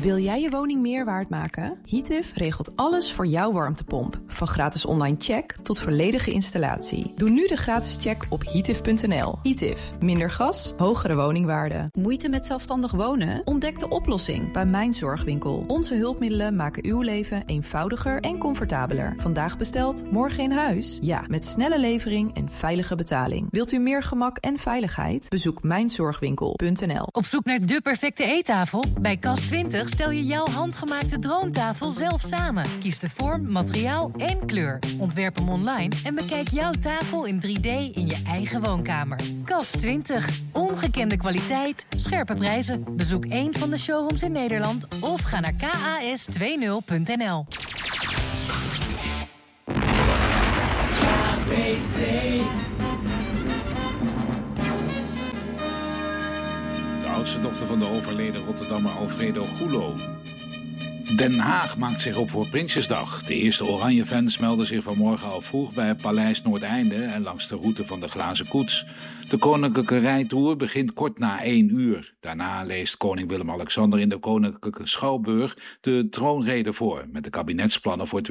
Wil jij je woning meer waard maken? Heative regelt alles voor jouw warmtepomp. Van gratis online check tot volledige installatie. Doe nu de gratis check op heative.nl. Heative. Minder gas, hogere woningwaarde. Moeite met zelfstandig wonen? Ontdek de oplossing bij Mijn Zorgwinkel. Onze hulpmiddelen maken uw leven eenvoudiger en comfortabeler. Vandaag besteld, morgen in huis? Ja, met snelle levering en veilige betaling. Wilt u meer gemak en veiligheid? Bezoek mijnzorgwinkel.nl. Op zoek naar de perfecte eettafel? Bij Cas20 stel je jouw handgemaakte droomtafel zelf samen. Kies de vorm, materiaal en kleur. Ontwerp hem online en bekijk jouw tafel in 3D in je eigen woonkamer. Cas20. Ongekende kwaliteit, scherpe prijzen. Bezoek een van de showrooms in Nederland of ga naar kas20.nl. De oudste dochter van de overleden Rotterdammer Alfredo Gulo. Den Haag maakt zich op voor Prinsjesdag. De eerste Oranje-fans melden zich vanmorgen al vroeg bij het Paleis Noordeinde en langs de route van de Glazen Koets. De koninklijke rijtour begint kort na 1 uur. Daarna leest koning Willem-Alexander in de Koninklijke Schouwburg de troonrede voor met de kabinetsplannen voor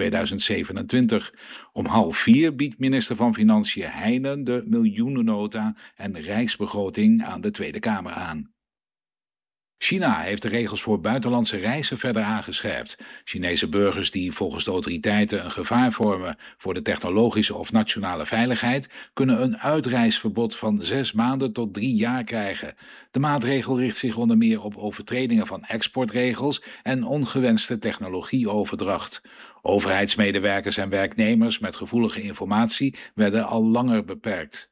2027. Om 3:30 biedt minister van Financiën Heijnen de miljoenennota en rijksbegroting aan de Tweede Kamer aan. China heeft de regels voor buitenlandse reizen verder aangescherpt. Chinese burgers die volgens de autoriteiten een gevaar vormen voor de technologische of nationale veiligheid, kunnen een uitreisverbod van 6 maanden tot 3 jaar krijgen. De maatregel richt zich onder meer op overtredingen van exportregels en ongewenste technologieoverdracht. Overheidsmedewerkers en werknemers met gevoelige informatie werden al langer beperkt.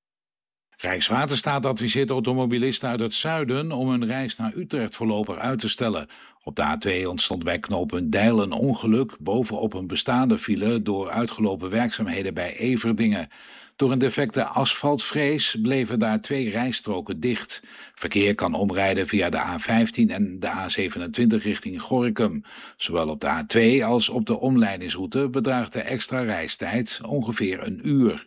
Rijkswaterstaat adviseert automobilisten uit het zuiden om hun reis naar Utrecht voorlopig uit te stellen. Op de A2 ontstond bij knooppunt Deil een ongeluk bovenop een bestaande file door uitgelopen werkzaamheden bij Everdingen. Door een defecte asfaltvrees bleven daar 2 rijstroken dicht. Verkeer kan omrijden via de A15 en de A27 richting Gorinchem. Zowel op de A2 als op de omleidingsroute bedraagt de extra reistijd ongeveer 1 uur.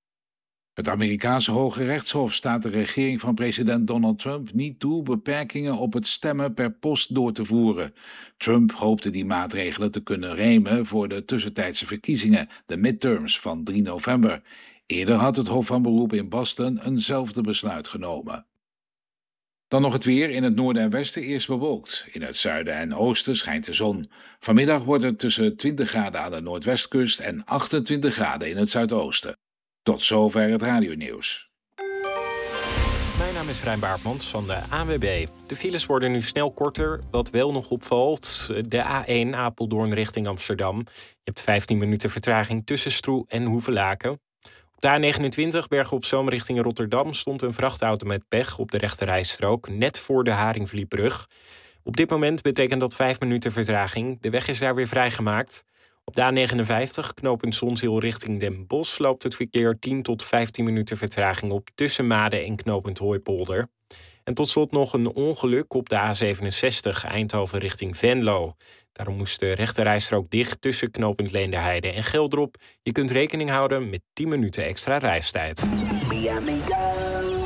Het Amerikaanse Hoge Rechtshof staat de regering van president Donald Trump niet toe beperkingen op het stemmen per post door te voeren. Trump hoopte die maatregelen te kunnen remen voor de tussentijdse verkiezingen, de midterms van 3 november. Eerder had het Hof van Beroep in Boston eenzelfde besluit genomen. Dan nog het weer. In het noorden en westen eerst bewolkt. In het zuiden en oosten schijnt de zon. Vanmiddag wordt het tussen 20 graden aan de noordwestkust en 28 graden in het zuidoosten. Tot zover het radionieuws. Mijn naam is Rijn Baartmans van de ANWB. De files worden nu snel korter. Wat wel nog opvalt, de A1 Apeldoorn richting Amsterdam. Je hebt 15 minuten vertraging tussen Stroe en Hoevelaken. Op de A29 Bergen op Zoom richting Rotterdam stond een vrachtauto met pech op de rechterrijstrook, net voor de Haringvlietbrug. Op dit moment betekent dat 5 minuten vertraging. De weg is daar weer vrijgemaakt. Op de A59, knooppunt Zonzeel richting Den Bosch, loopt het verkeer 10 tot 15 minuten vertraging op tussen Maden en knooppunt Hooipolder. En tot slot nog een ongeluk op de A67, Eindhoven richting Venlo. Daarom moest de rechterrijstrook dicht tussen knooppunt Leenderheide en Geldrop. Je kunt rekening houden met 10 minuten extra reistijd.